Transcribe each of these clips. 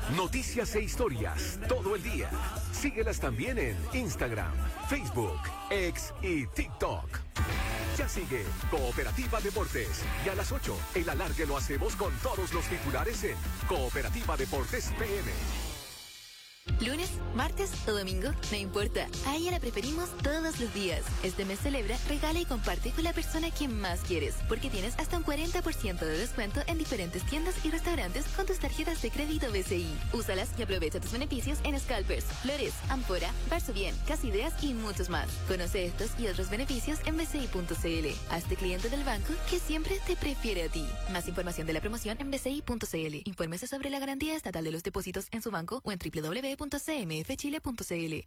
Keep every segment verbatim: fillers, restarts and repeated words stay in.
Noticias e historias todo el día. Síguelas también en Instagram, Facebook, X y TikTok. Ya sigue Cooperativa Deportes. Y a las ocho, el alargue lo hacemos con todos los titulares en Cooperativa Deportes P M. Lunes, martes o domingo, no importa. A ella la preferimos todos los días. Este mes celebra, regala y comparte con la persona que más quieres, porque tienes hasta un cuarenta por ciento de descuento en diferentes tiendas y restaurantes con tus tarjetas de crédito B C I. Úsalas y aprovecha tus beneficios en Scalpers, Flores, Ampora, Barso Bien, Casideas y muchos más. Conoce estos y otros beneficios en b c i punto c l. Hazte cliente del banco que siempre te prefiere a ti. Más información de la promoción en b c i punto c l. Infórmese sobre la garantía estatal de los depósitos en su banco o en w w w punto c m f chile punto c l.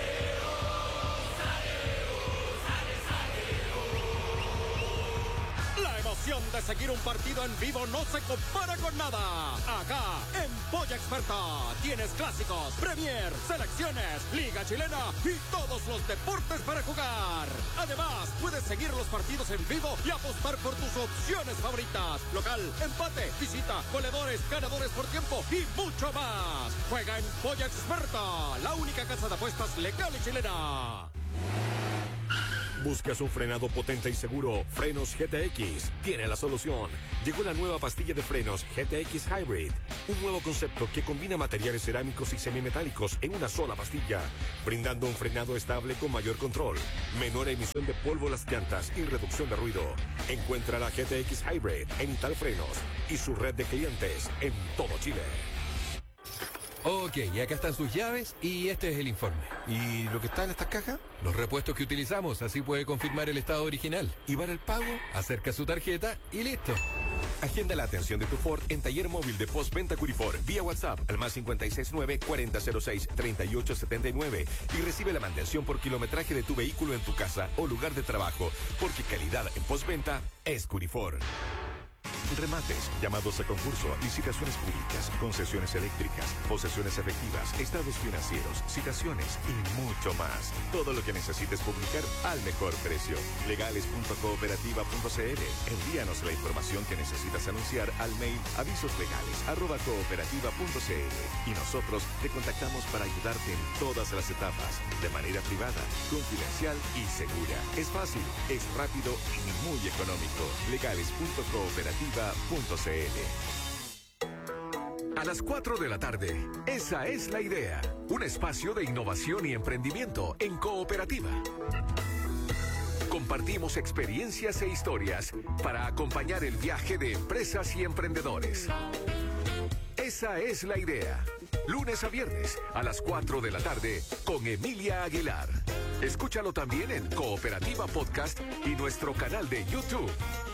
La emoción de seguir un partido en vivo no se compara con nada. Acá, en Polla Experta, tienes clásicos, Premier, selecciones, Liga Chilena y todos los deportes para jugar. Además, puedes seguir los partidos en vivo y apostar por tus opciones favoritas. Local, empate, visita, goleadores, ganadores por tiempo y mucho más. Juega en Polla Experta, la única casa de apuestas legal y chilena. ¿Buscas un frenado potente y seguro? Frenos G T X tiene la solución. Llegó la nueva pastilla de frenos G T X Hybrid, un nuevo concepto que combina materiales cerámicos y semimetálicos en una sola pastilla, brindando un frenado estable con mayor control, menor emisión de polvo a las llantas y reducción de ruido. Encuentra la G T X Hybrid en Ital Frenos y su red de clientes en todo Chile. Ok, y acá están sus llaves y este es el informe. ¿Y lo que está en estas cajas? Los repuestos que utilizamos, así puede confirmar el estado original. ¿Y para el pago? Acerca su tarjeta y listo. Agenda la atención de tu Ford en taller móvil de postventa Curifor vía WhatsApp al más cinco seis nueve, cuarenta cero seis, treinta y ocho setenta y nueve y recibe la mantención por kilometraje de tu vehículo en tu casa o lugar de trabajo, porque calidad en postventa es Curifor. Remates, llamados a concurso, licitaciones públicas, concesiones eléctricas, posesiones efectivas, estados financieros, citaciones y mucho más. Todo lo que necesites publicar al mejor precio. legales punto cooperativa punto c l. Envíanos la información que necesitas anunciar al mail avisoslegales arroba cooperativa punto c l y nosotros te contactamos para ayudarte en todas las etapas, de manera privada, confidencial y segura. Es fácil, es rápido y muy económico. legales punto cooperativa punto c l. A las cuatro de la tarde, esa es la idea. Un espacio de innovación y emprendimiento en cooperativa. Compartimos experiencias e historias para acompañar el viaje de empresas y emprendedores. Esa es la idea. Lunes a viernes a las cuatro de la tarde con Emilia Aguilar. Escúchalo también en Cooperativa Podcast y nuestro canal de YouTube.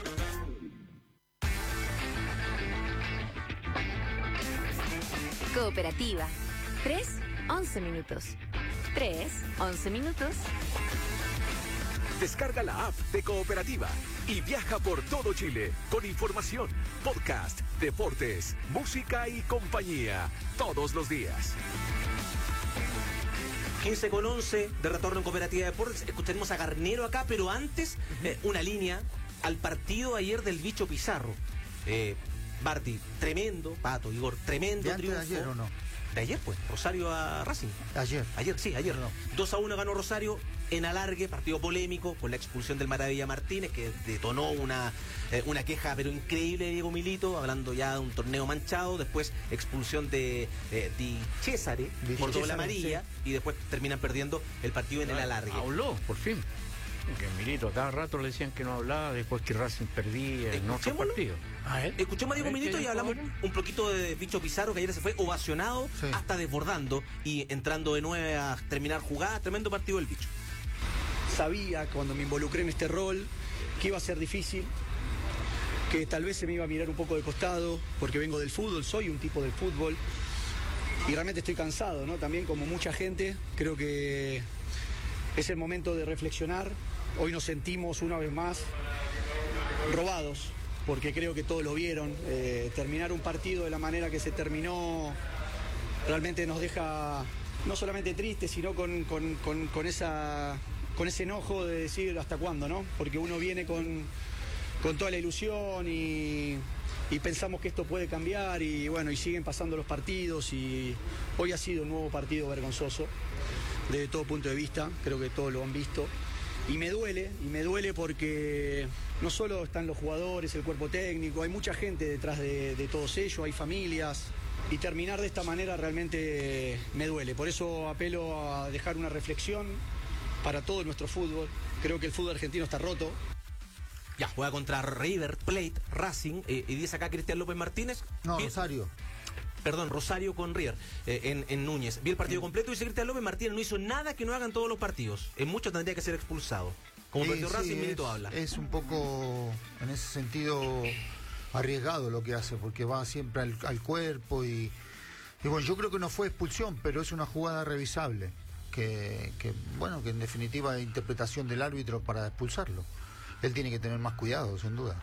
Cooperativa. tres, once minutos. tres, once minutos. Descarga la app de Cooperativa y viaja por todo Chile con información, podcast, deportes, música y compañía todos los días. quince con once de retorno en Cooperativa Deportes. Escucharemos a Garnero acá, pero antes eh, una línea al partido ayer del Bicho Pizarro. Eh, Barty, tremendo, Pato, Igor, tremendo ¿De antes triunfo. de ayer o no? De ayer, pues, Rosario a Racing. Ayer. Ayer, sí, ayer. No. dos a uno ganó Rosario en alargue, partido polémico, con la expulsión del Maravilla Martínez, que detonó una, eh, una queja, pero increíble, de Diego Milito, hablando ya de un torneo manchado. Después, expulsión de eh, Di Cesare por doble amarilla, sí. Y después terminan perdiendo el partido en el alargue. Habló, por fin. Que Milito cada rato le decían que no hablaba, después que Racing perdía en otro partido. A ver. Escuchemos a Diego Milito y hablamos un poquito de Bicho Pizarro, que ayer se fue ovacionado, sí, hasta desbordando y entrando de nuevo a terminar jugadas. Tremendo partido del Bicho. Sabía cuando me involucré en este rol que iba a ser difícil, que tal vez se me iba a mirar un poco de costado, porque vengo del fútbol, soy un tipo del fútbol y realmente estoy cansado, ¿no? También, como mucha gente, creo que es el momento de reflexionar. Hoy nos sentimos una vez más robados, porque creo que todos lo vieron. Eh, terminar un partido de la manera que se terminó realmente nos deja no solamente tristes, sino con, con, con, con, esa, con ese enojo de decir hasta cuándo, ¿no? Porque uno viene con, con toda la ilusión y, y pensamos que esto puede cambiar y bueno, y siguen pasando los partidos y hoy ha sido un nuevo partido vergonzoso desde todo punto de vista, creo que todos lo han visto y me duele, y me duele porque no solo están los jugadores, el cuerpo técnico, hay mucha gente detrás de, de todos ellos, hay familias y terminar de esta manera realmente me duele, por eso apelo a dejar una reflexión para todo nuestro fútbol, creo que el fútbol argentino está roto. Ya, juega contra River Plate, Racing, eh, y dice acá Cristian López Martínez. No, Bien, Rosario. Perdón, Rosario con River, eh, en, en Núñez. Vi el partido completo y dice Cristian López Martínez, no hizo nada que no hagan todos los partidos. En muchos tendría que ser expulsado. Como Sí, perdió sí, Racing, Milito es, habla. es un poco, en ese sentido, arriesgado lo que hace, porque va siempre al, al cuerpo y, y bueno, yo creo que no fue expulsión, pero es una jugada revisable, que, que bueno, que en definitiva es interpretación del árbitro para expulsarlo. Él tiene que tener más cuidado, sin duda.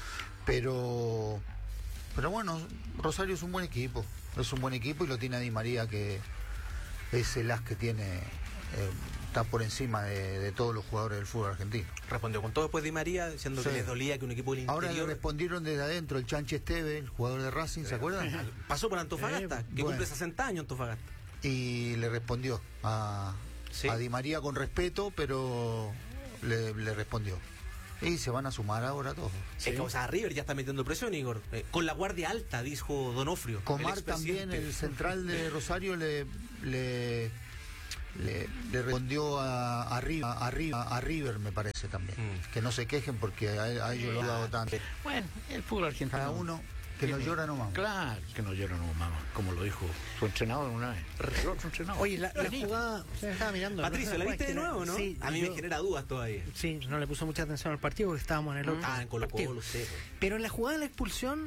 Pero, pero bueno, Rosario es un buen equipo, es un buen equipo y lo tiene a Di María, que es el as que tiene, eh, está por encima de, de todos los jugadores del fútbol argentino. Respondió con todo después Di María, diciendo Sí. que les dolía que un equipo del Ahora le interior... respondieron desde adentro el Chanchi Esteve, el jugador de Racing, ¿se acuerdan? Pasó por Antofagasta, Eh, que bueno. cumple sesenta años Antofagasta. Y le respondió a, Sí. a Di María con respeto, pero le, le respondió. Y se van a sumar ahora todos. Es que, o sea, River ya está metiendo presión, Igor. Eh, con la guardia alta, dijo Donofrio. el Comar expresidente. también, el central de Rosario, le, le, le, le respondió a, a, River, a, River, a River, me parece también. Mm. Que no se quejen porque a, a ellos lo ha dado tanto. Bueno, el fútbol argentino. Cada uno que no tiene- llora no mama. Claro, que no llora no mama, como lo dijo su entrenador una vez. El otro entrenador. Oye, la, la Vení. jugada, estaba mirando. Patricio, ¿la viste de nuevo, no? Sí, a mí yo- me genera dudas todavía. Sí, no le puso mucha atención al partido porque estábamos en el otro Ah, en Colo partido. Colo, sí. Pero en la jugada de la expulsión,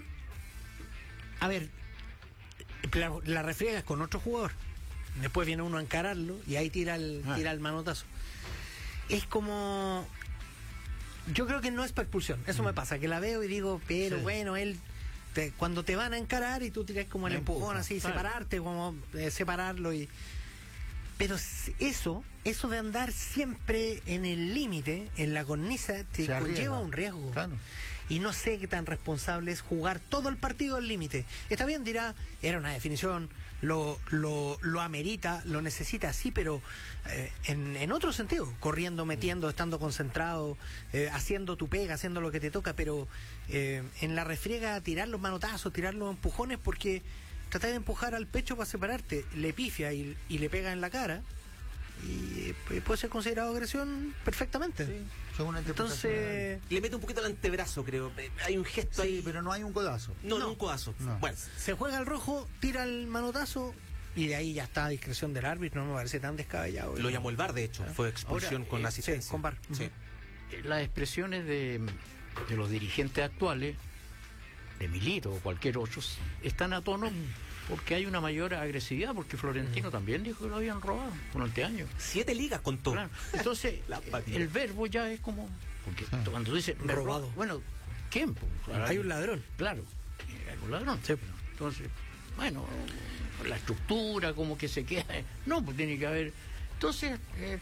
a ver, la, la refriegas con otro jugador. Después viene uno a encararlo y ahí tira el, Ah. tira el manotazo. Es como... Yo creo que no es para expulsión. Eso me pasa, que la veo y digo, pero Sí. bueno, él... te- cuando te van a encarar y tú tiras como el La empujón empuja, así, claro. separarte, como eh, separarlo y... Pero s- eso, eso de andar siempre en el límite, en la cornisa, te Se arriesga. conlleva un riesgo. Claro. Y no sé qué tan responsable es jugar todo el partido al límite. Está bien, dirá, era una definición, lo, lo, lo amerita, lo necesita, sí, pero eh, en, en otro sentido, corriendo, metiendo, estando concentrado, eh, haciendo tu pega, haciendo lo que te toca, pero eh, en la refriega tirar los manotazos, tirar los empujones, porque tratar de empujar al pecho para separarte, le pifia y, y le pega en la cara, y eh, puede ser considerado agresión perfectamente. Sí, según la interpretación. Entonces... Le mete un poquito al antebrazo, creo. Eh, Hay un gesto Sí, ahí. pero no hay un codazo. No, no, No. un codazo. No. Bueno, Se juega el rojo, tira el manotazo y de ahí ya está a discreción del árbitro, no me parece tan descabellado. lo llamó el VAR, de hecho. Fue expulsión Ahora, con eh, asistencia. sí, con VAR. Sí. Eh, Las expresiones de, de los dirigentes actuales, de Milito o cualquier otro, están a tono porque hay una mayor agresividad, porque Florentino también dijo que lo habían robado durante años. Siete ligas contó. Claro. Entonces, La eh, patilla. el verbo ya es como... Porque cuando dice me Robado. ro- Bueno, ¿quién? Pues, claro, Hay un ladrón. Claro, eh, hay un ladrón. Sí. Entonces, bueno, la estructura, como que se queda... No, pues tiene que haber... Entonces, eh,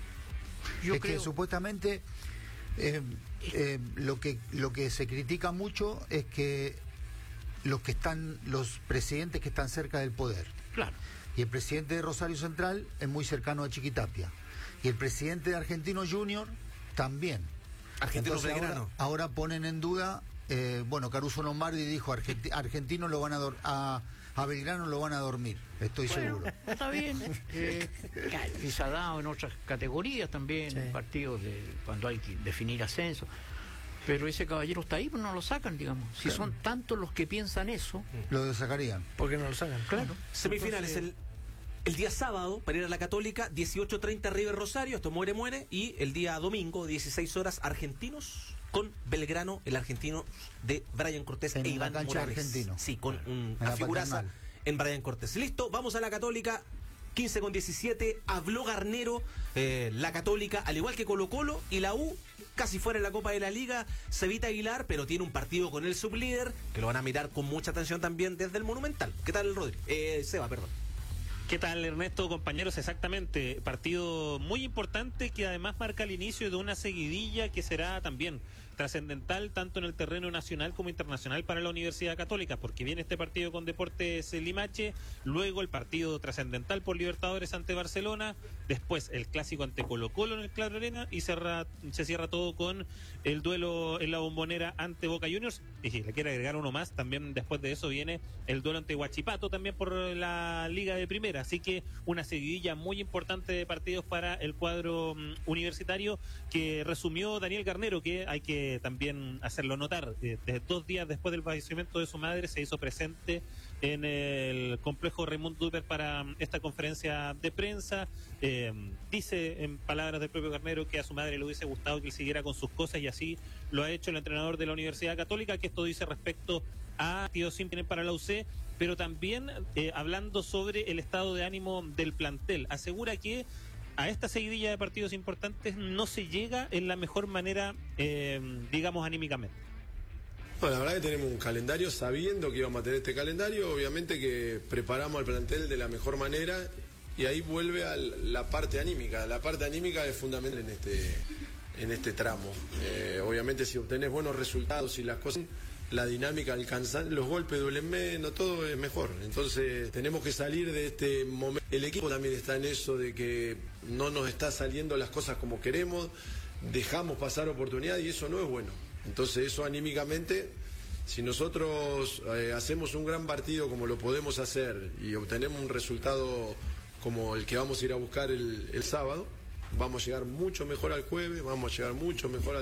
yo es creo... que supuestamente eh, eh, lo que lo que se critica mucho es que los que están los presidentes que están cerca del poder, Claro. y el presidente de Rosario Central es muy cercano a Chiquitapia, y el presidente de Argentino Junior también. Argentino Entonces Belgrano. ahora, ahora ponen en duda, eh, bueno, Caruso Lombardi dijo Argenti- Argentino lo van a, dor- a a Belgrano lo van a dormir, estoy seguro. Está bien. Eh, y se ha dado en otras categorías también, Sí. en partidos de cuando hay que definir ascenso. Pero ese caballero está ahí, pero no lo sacan, digamos. Si Claro. son tantos los que piensan eso, Lo sacarían. ¿Por qué no lo sacan? claro. Semifinales el, el día sábado para ir a la Católica, dieciocho treinta River Rosario, esto muere, muere. Y el día domingo, dieciséis horas, Argentinos con Belgrano, el argentino de Brian Cortés En e la Iván cancha Morales. Argentino. Sí, con un, En la una figuraza paternal. en Brian Cortés. Listo, vamos a la Católica. quince con diecisiete, habló Garnero, eh, la Católica, al igual que Colo Colo y la U, casi fuera en la Copa de la Liga, Cevita Aguilar, pero tiene un partido con el sublíder, que lo van a mirar con mucha atención también desde el Monumental. ¿Qué tal, Rodri? Eh, Seba, perdón. ¿Qué tal, Ernesto, compañeros? Exactamente, partido muy importante que además marca el inicio de una seguidilla que será también trascendental tanto en el terreno nacional como internacional para la Universidad Católica, porque viene este partido con Deportes Limache, luego el partido trascendental por Libertadores ante Barcelona, después el clásico ante Colo Colo en el Claro Arena y cerra, se cierra todo con el duelo en la Bombonera ante Boca Juniors. Y si le quiere agregar uno más, también después de eso viene el duelo ante Huachipato también por la Liga de Primera, así que una seguidilla muy importante de partidos para el cuadro um, universitario que resumió Daniel Garnero, que hay que también hacerlo notar, eh, desde dos días después del fallecimiento de su madre se hizo presente en el complejo Raymond Duper para um, esta conferencia de prensa. Eh, dice en palabras del propio Garnero que a su madre le hubiese gustado que él siguiera con sus cosas y así lo ha hecho el entrenador de la Universidad Católica, que esto dice respecto a Tío Simpson para la U C, pero también eh, hablando sobre el estado de ánimo del plantel. Asegura que a esta seguidilla de partidos importantes no se llega en la mejor manera, eh, digamos, anímicamente. Bueno, la verdad que tenemos un calendario sabiendo que íbamos a tener este calendario, obviamente que preparamos al plantel de la mejor manera y ahí vuelve a la parte anímica. La parte anímica es fundamental en este, en este tramo. Eh, obviamente si obtenés buenos resultados y las cosas, la dinámica alcanzan, los golpes duelen menos, todo es mejor. Entonces tenemos que salir de este momento. El equipo también está en eso de que no nos está saliendo las cosas como queremos, dejamos pasar oportunidades y eso no es bueno. Entonces eso anímicamente, si nosotros eh, hacemos un gran partido como lo podemos hacer y obtenemos un resultado como el que vamos a ir a buscar el, el sábado, vamos a llegar mucho mejor al jueves, vamos a llegar mucho mejor al